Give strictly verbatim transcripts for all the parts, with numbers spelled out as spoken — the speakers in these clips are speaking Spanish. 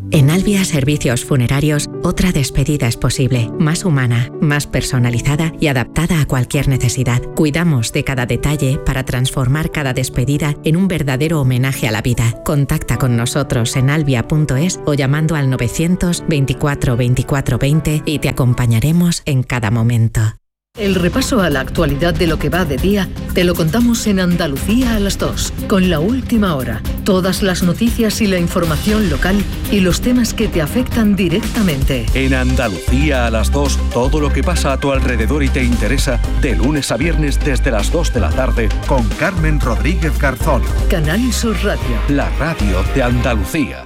En Albia Servicios Funerarios, otra despedida es posible, más humana, más personalizada y adaptada a cualquier necesidad. Cuidamos de cada detalle para transformar cada despedida en un verdadero homenaje a la vida. Contacta con nosotros en albia punto es o llamando al novecientos veinticuatro veinticuatro veinte y te acompañaremos en cada momento. El repaso a la actualidad de lo que va de día te lo contamos en Andalucía a las dos, con La Última Hora. Todas las noticias y la información local y los temas que te afectan directamente. En Andalucía a las dos, todo lo que pasa a tu alrededor y te interesa, de lunes a viernes desde las dos de la tarde, con Carmen Rodríguez Garzón. Canal Sur Radio. La radio de Andalucía.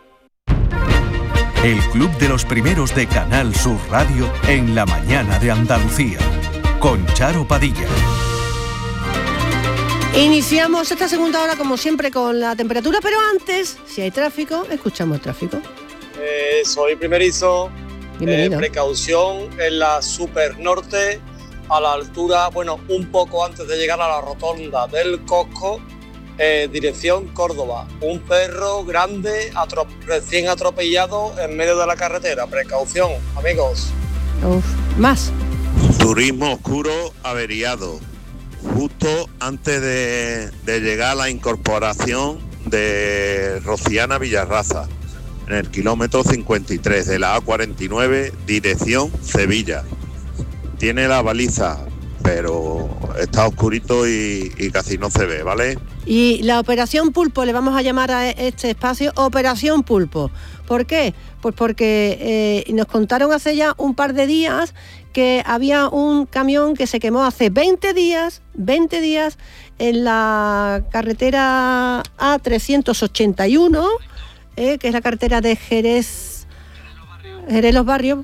El Club de los Primeros de Canal Sur Radio en la mañana de Andalucía, con Charo Padilla. Iniciamos esta segunda hora como siempre con la temperatura, pero antes, si hay tráfico, escuchamos el tráfico. Eh, soy primerizo. Bienvenido. Eh, precaución en la Super Norte, a la altura, bueno, un poco antes de llegar a la rotonda del Cosco. Eh, dirección Córdoba, un perro grande atro- recién atropellado en medio de la carretera. Precaución, amigos. Uf, más. Turismo oscuro averiado, justo antes de, de llegar a la incorporación de Rociana Villarraza, en el kilómetro cincuenta y tres de la A cuarenta y nueve, dirección Sevilla. Tiene la baliza, pero está oscurito y, y casi no se ve, ¿vale? Y la Operación Pulpo, le vamos a llamar a este espacio Operación Pulpo. ¿Por qué? Pues porque eh, nos contaron hace ya un par de días que había un camión que se quemó hace veinte días, veinte días en la carretera A trescientos ochenta y uno, eh, que es la carretera de Jerez, Jerez Los Barrios,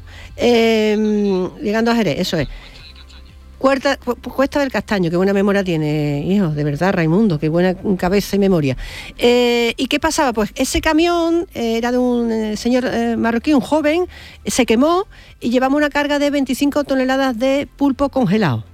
eh, llegando a Jerez, eso es. Cuesta, Cuesta del Castaño, qué buena memoria tiene, hijo, de verdad, Raimundo, qué buena cabeza y memoria. Eh, ¿Y qué pasaba? Pues ese camión eh, era de un eh, señor eh, marroquí, un joven, eh, se quemó y llevamos una carga de veinticinco toneladas de pulpo congelado.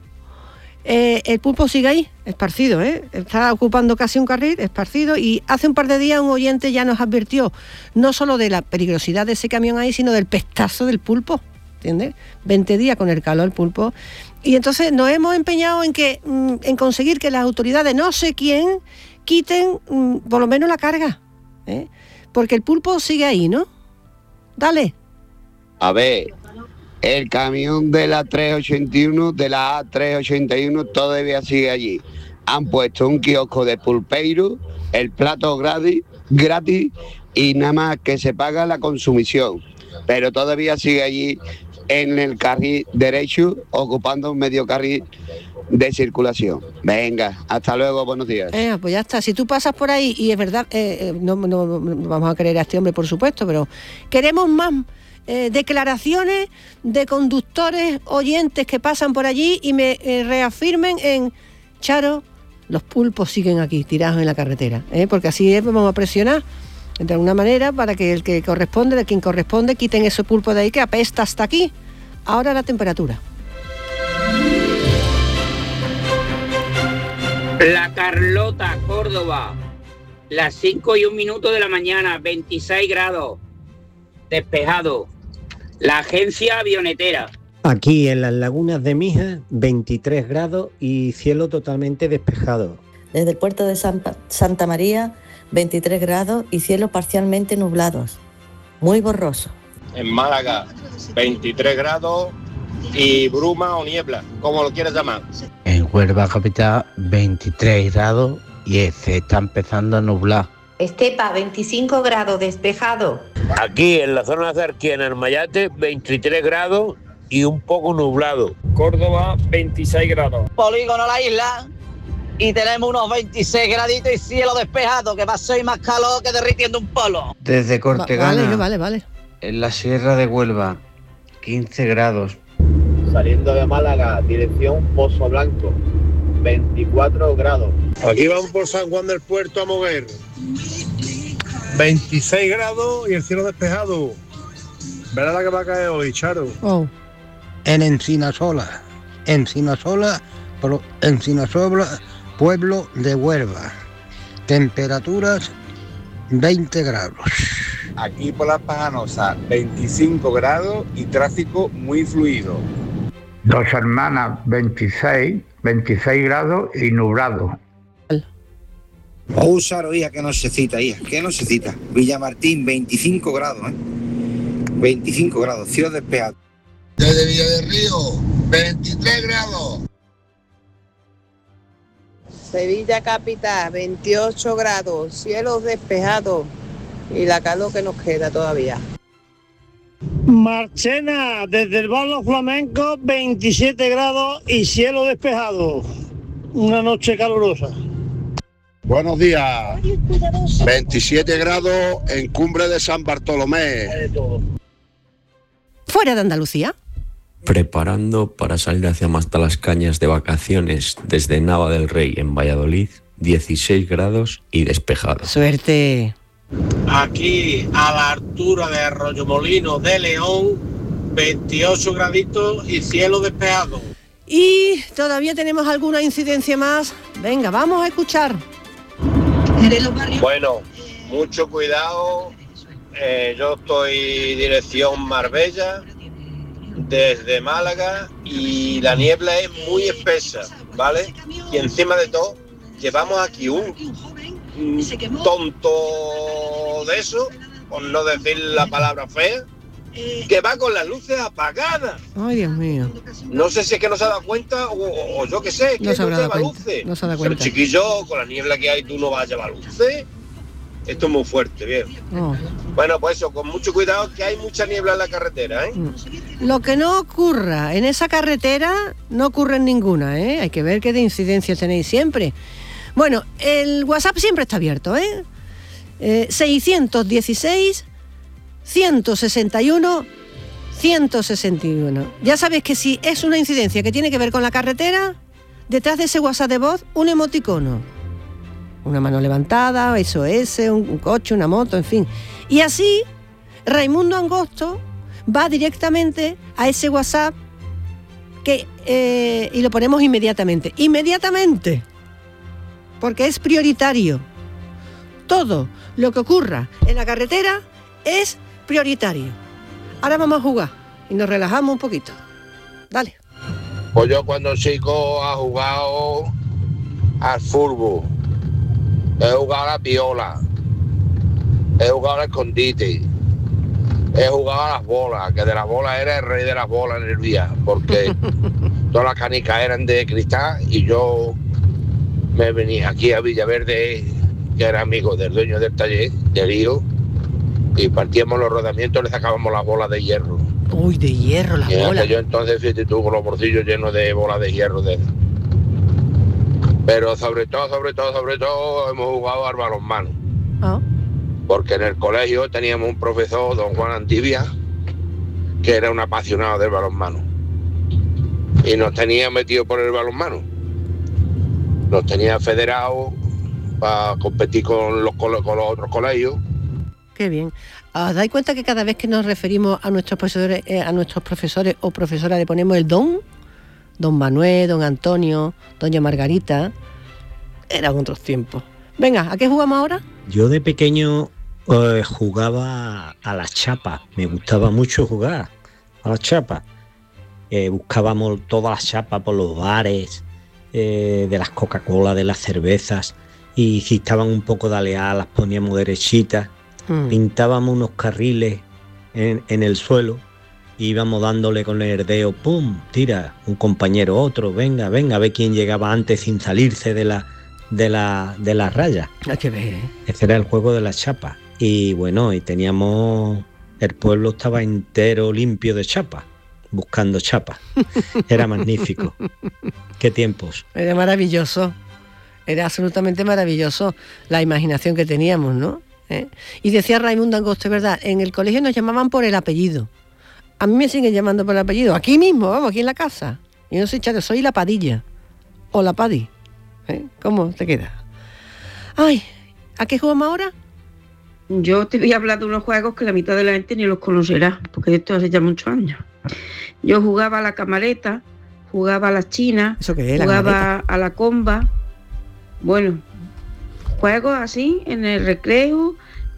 Eh, el pulpo sigue ahí, esparcido, ¿eh? Está ocupando casi un carril, esparcido, y hace un par de días un oyente ya nos advirtió no solo de la peligrosidad de ese camión ahí, sino del pestazo del pulpo, ¿entiendes? veinte días con el calor del pulpo. Y entonces nos hemos empeñado en que en conseguir que las autoridades, no sé quién, quiten por lo menos la carga, ¿eh? Porque el pulpo sigue ahí, ¿no? Dale. A ver, el camión de la trescientos ochenta y uno, de la A trescientos ochenta y uno, todavía sigue allí. Han puesto un kiosco de pulpeiro, el plato gratis, gratis y nada más que se paga la consumición. Pero todavía sigue allí en el carril derecho, ocupando un medio carril de circulación. Venga, hasta luego, buenos días. Eh, pues ya está, si tú pasas por ahí, y es verdad, eh, eh, no, no, no vamos a querer a este hombre, por supuesto, pero queremos más eh, declaraciones de conductores, oyentes que pasan por allí y me eh, reafirmen en, Charo, los pulpos siguen aquí, tirados en la carretera, ¿eh? Porque así es, vamos a presionar de alguna manera para que el que corresponde, de quien corresponde, quiten ese pulpo de ahí que apesta hasta aquí. Ahora la temperatura. La Carlota, Córdoba, las cinco y un minuto de la mañana, veintiséis grados, despejado. La agencia avionetera. Aquí en las lagunas de Mijas, veintitrés grados y cielo totalmente despejado. Desde el puerto de Santa, Santa María, veintitrés grados y cielos parcialmente nublados, muy borroso. En Málaga, veintitrés grados y bruma o niebla, como lo quieras llamar. En Huelva capital, veintitrés grados y se está empezando a nublar. Estepa, veinticinco grados, despejado. Aquí en la zona de Arquía, en Armayate, veintitrés grados y un poco nublado. Córdoba, veintiséis grados. Polígono La Isla, y tenemos unos veintiséis graditos y cielo despejado, que va a ser más calor que derritiendo un polo. Desde Cortegana, vale, vale, vale. En la Sierra de Huelva, quince grados. Saliendo de Málaga, dirección Pozo Blanco, veinticuatro grados. Aquí vamos por San Juan del Puerto a Moguer, veintiséis grados y el cielo despejado. Verá la que va a caer hoy, Charo. Oh. En Encinasola, Encinasola, Encinasola, pueblo de Huelva. Temperaturas veinte grados. Aquí por Las Pajanosas, veinticinco grados y tráfico muy fluido. Dos Hermanas, veintiséis, veintiséis grados y nublado. Úsaro, hija, que no se cita, hija, que no se cita. Villamartín, veinticinco grados, ¿eh? veinticinco grados, cielo despejado. Desde Villa del Río, veintitrés grados. Sevilla capital, veintiocho grados, cielos despejados y la calor que nos queda todavía. Marchena, desde el Barrio Flamenco, veintisiete grados y cielo despejado. Una noche calurosa. Buenos días. veintisiete grados en Cumbre de San Bartolomé. Fuera de Andalucía. Preparando para salir hacia Mastalascañas de vacaciones desde Nava del Rey en Valladolid, dieciséis grados y despejado. Suerte. Aquí a la altura de Arroyomolinos de León, veintiocho graditos y cielo despejado. Y todavía tenemos alguna incidencia más. Venga, vamos a escuchar. Bueno, mucho cuidado. Eh, yo estoy dirección Marbella, desde Málaga, y la niebla es muy espesa, ¿vale? Y encima de todo, llevamos aquí un, un tonto de eso, por no decir la palabra fea, que va con las luces apagadas. Ay, Dios mío. No sé si es que no se ha dado cuenta o, o yo qué sé, que no, no lleva luces. No se da Pero cuenta. chiquillo, con la niebla que hay, tú no vas a llevar luces. Esto es muy fuerte, bien. Oh. Bueno, pues eso, con mucho cuidado, que hay mucha niebla en la carretera, ¿eh? Lo que no ocurra en esa carretera, no ocurre en ninguna, ¿eh? Hay que ver qué de incidencia tenéis siempre. Bueno, el WhatsApp siempre está abierto, ¿eh? eh seiscientos dieciséis, ciento sesenta y uno, ciento sesenta y uno. Ya sabéis que si es una incidencia que tiene que ver con la carretera, detrás de ese WhatsApp de voz, un emoticono. Una mano levantada, S O S, un, un coche, una moto, en fin. Y así, Raimundo Angosto va directamente a ese WhatsApp que, eh, y lo ponemos inmediatamente. Inmediatamente. Porque es prioritario. Todo lo que ocurra en la carretera es prioritario. Ahora vamos a jugar y nos relajamos un poquito. Dale. Pues yo cuando chico he jugado al fútbol. He jugado a la piola, he jugado al escondite, he jugado a las bolas, que de las bolas era el rey de las bolas en el día, porque todas las canicas eran de cristal y yo me venía aquí a Villaverde, que era amigo del dueño del taller, de Lío, y partíamos los rodamientos y le sacábamos las bolas de hierro. Uy, de hierro, las bolas. Yo entonces, fíjate tú, con los bolsillos llenos de bolas de hierro de... Pero sobre todo, sobre todo, sobre todo hemos jugado al balonmano. Oh. Porque en el colegio teníamos un profesor, don Juan Antibia, que era un apasionado del balonmano. Y nos tenía metido por el balonmano. Nos tenía federados para competir con los, con los otros colegios. Qué bien. ¿Os dais cuenta que cada vez que nos referimos a nuestros profesores, eh, a nuestros profesores o profesoras le ponemos el don? Don Manuel, don Antonio, doña Margarita. Eran otros tiempos. Venga, ¿a qué jugamos ahora? Yo de pequeño eh, jugaba a las chapas. Me gustaba mucho jugar a las chapas. Eh, buscábamos todas las chapas por los bares, eh, de las Coca-Cola, de las cervezas. Y si estaban un poco daleadas, las poníamos derechitas. Mm. Pintábamos unos carriles en, en el suelo. Íbamos dándole con el herdeo, pum, tira, un compañero, otro, venga, venga, a ver quién llegaba antes sin salirse de la de la de la raya. Hay que ver, ¿eh? Ese era el juego de las chapas. Y bueno, y teníamos, el pueblo estaba entero limpio de chapas, buscando chapas. Era magnífico. Qué tiempos. Era maravilloso, era absolutamente maravilloso la imaginación que teníamos, ¿no? ¿Eh? Y decía Raimundo Angosto, es verdad, en el colegio nos llamaban por el apellido. A mí me siguen llamando por el apellido, aquí mismo, vamos, aquí en la casa. Y no soy Charo, soy la Padilla. O la Padi. ¿Eh? ¿Cómo te queda? Ay, ¿a qué jugamos ahora? Yo te voy a hablar de unos juegos que la mitad de la gente ni los conocerá, porque esto hace ya muchos años. Yo jugaba a la camareta, jugaba a la china, ¿Eso qué es, la jugaba camareta? a la comba. Bueno, juegos así en el recreo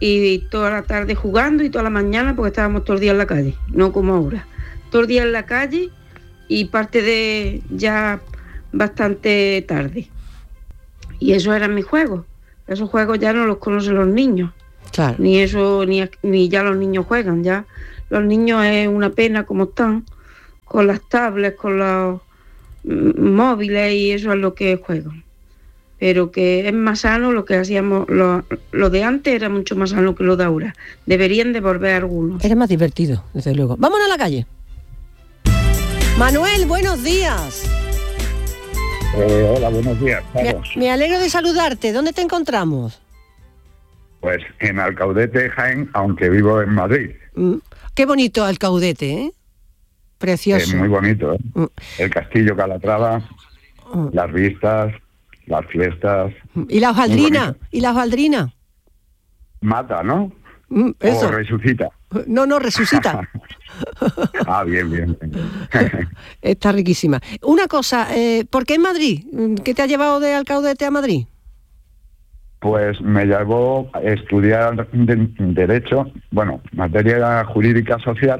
y toda la tarde jugando y toda la mañana porque estábamos todo el día en la calle, no como ahora. Todo el día en la calle y parte de ya bastante tarde. Y esos eran mis juegos. Esos juegos ya no los conocen los niños. Claro. Ni eso, ni, ni ya los niños juegan. Ya los niños es una pena como están, con las tablets, con los mm, móviles, y eso es lo que juegan. Pero que es más sano lo que hacíamos, lo, lo de antes era mucho más sano que lo de ahora. Deberían de volver algunos. Era más divertido, desde luego. Vámonos a la calle. Manuel, buenos días. Eh, hola, buenos días, Carlos. Me, me alegro de saludarte. ¿Dónde te encontramos? Pues en Alcaudete, Jaén, aunque vivo en Madrid. Mm, qué bonito Alcaudete, ¿eh? Precioso. Es muy bonito, ¿eh? Mm. El Castillo Calatrava, Mm. las vistas, las fiestas. ¿Y la hojaldrina? ¿Y la hojaldrina? Mata, ¿no? Mm, eso. O resucita. No, no, resucita. Ah, bien, bien. Está riquísima. Una cosa, eh, ¿por qué en Madrid? ¿Qué te ha llevado de Alcaudete a Madrid? Pues me llevó a estudiar de- Derecho, bueno, materia jurídica social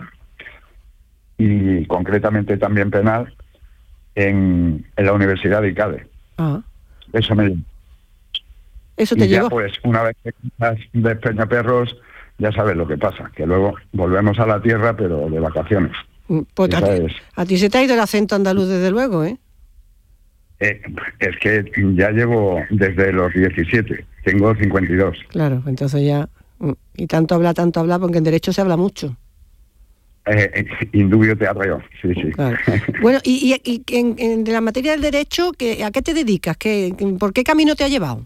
y concretamente también penal en, en la Universidad de ICADE. Ah, Eso me eso y te ya llevó. pues una vez que estás de Peñaperros ya sabes lo que pasa, que luego volvemos a la tierra pero de vacaciones. Mm, Pues a Esa ti, es. a ti se te ha ido el acento andaluz desde luego, ¿eh? Eh, es que ya llevo desde los diecisiete, tengo cincuenta y dos. Claro, entonces ya... mm, Y tanto habla, tanto habla, porque en derecho se habla mucho. Eh, eh, indubio te arreo, sí, sí. Claro. Bueno, y, y, y en, en de la materia del derecho, ¿qué, ¿a qué te dedicas? ¿Qué, qué- ¿Por qué camino te ha llevado?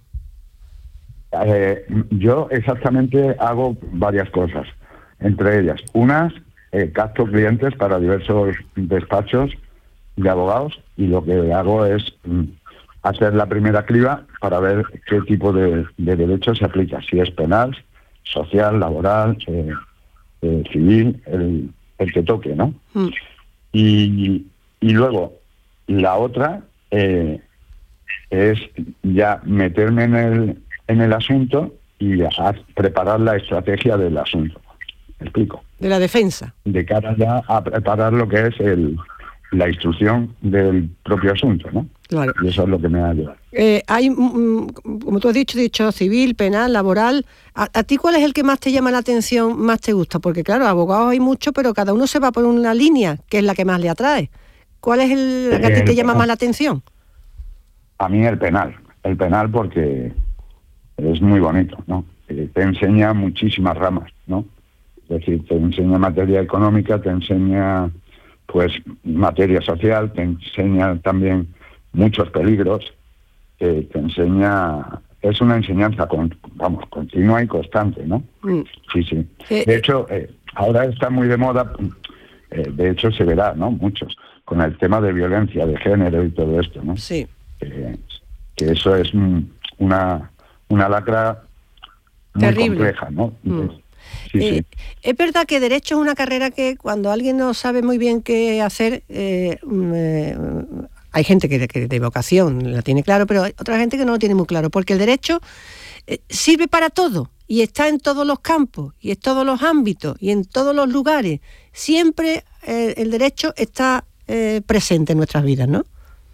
Eh, yo exactamente hago varias cosas, entre ellas, unas, eh, capto clientes para diversos despachos de abogados y lo que hago es mm, hacer la primera criba para ver qué tipo de, de derecho se aplica, si es penal, social, laboral, eh, eh, civil, el, el que toque, ¿no? Mm. Y, y luego, la otra eh, es ya meterme en el, en el asunto y a preparar la estrategia del asunto. ¿Me explico? De la defensa. De cara ya a preparar lo que es el, la instrucción del propio asunto, ¿no? Claro. Y eso es lo que me ha ayudado. Eh, hay, mm, como tú has dicho, dicho civil, penal, laboral. ¿A, ¿A ti cuál es el que más te llama la atención, más te gusta? Porque claro, abogados hay muchos, pero cada uno se va por una línea, que es la que más le atrae. ¿Cuál es el la que a ti El te llama penal. más la atención? A mí el penal, el penal porque es muy bonito, ¿no? Eh, te enseña muchísimas ramas, ¿no? Es decir, te enseña materia económica, te enseña pues materia social, te enseña también muchos peligros, te, te enseña, es una enseñanza con, vamos, continua y constante, ¿no? Mm. Sí, sí. Eh, De hecho, eh, ahora está muy de moda, eh, de hecho se verá, ¿no? Muchos, con el tema de violencia de género y todo esto, ¿no? Sí. Eh, que eso es mm, una, una lacra muy Terrible. compleja, ¿no? Mm. Sí, Eh, sí. Es verdad que derecho es una carrera que cuando alguien no sabe muy bien qué hacer, eh, mm, eh, hay gente que, que de vocación la tiene claro, pero hay otra gente que no lo tiene muy claro, porque el derecho eh, sirve para todo y está en todos los campos y en todos los ámbitos y en todos los lugares. Siempre eh, el derecho está eh, presente en nuestras vidas, ¿no?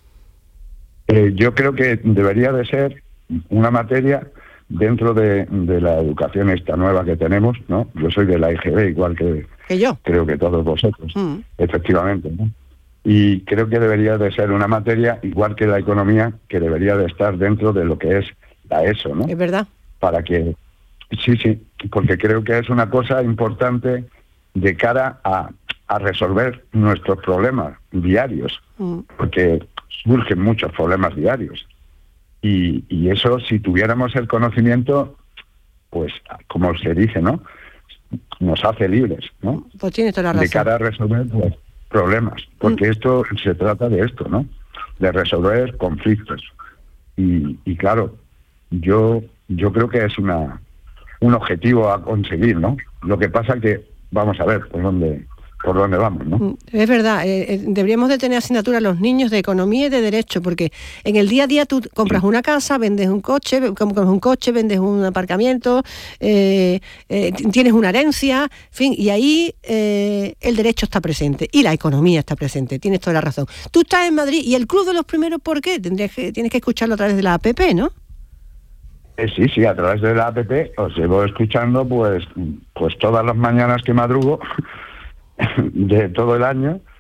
Eh, yo creo que debería de ser una materia dentro de, de la educación esta nueva que tenemos, ¿no? Yo soy de la E G B, igual que, que yo. creo que todos vosotros, Mm. efectivamente, ¿no? Y creo que debería de ser una materia, igual que la economía, que debería de estar dentro de lo que es la ESO, ¿no? Es verdad. Para que, sí, sí, porque creo que es una cosa importante de cara a, a resolver nuestros problemas diarios, Mm. porque surgen muchos problemas diarios. Y, y eso, si tuviéramos el conocimiento, pues, como se dice, ¿no? Nos hace libres, ¿no? Pues tienes toda la razón. De cara a resolver pues, problemas. Porque esto se trata de esto, ¿no? De resolver conflictos. Y, y claro, yo yo creo que es una un objetivo a conseguir, ¿no? Lo que pasa que, vamos a ver, por dónde por dónde vamos, ¿no? Es verdad, eh, eh, deberíamos de tener asignatura a los niños de economía y de derecho, porque en el día a día tú compras una casa, vendes un coche, compras un coche, vendes un aparcamiento, eh, eh, tienes una herencia, en fin, y ahí eh, el derecho está presente y la economía está presente, tienes toda la razón. Tú estás en Madrid y el Club de los Primeros, ¿por qué? Tendrías que, tienes que escucharlo a través de la app, ¿no? Eh, sí, sí, a través de la app os llevo escuchando pues, pues todas las mañanas que madrugo de todo el año,